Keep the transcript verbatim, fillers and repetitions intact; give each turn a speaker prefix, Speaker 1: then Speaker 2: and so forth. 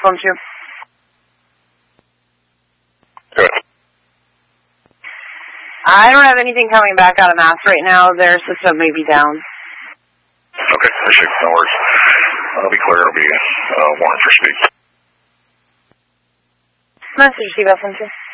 Speaker 1: phone two.
Speaker 2: Good.
Speaker 1: I don't have anything coming back out of Mass right now. Their system may be down.
Speaker 2: Okay, appreciate it. No worries. I'll be clear. It'll be uh, warrant for speed.
Speaker 1: Message received, F one two.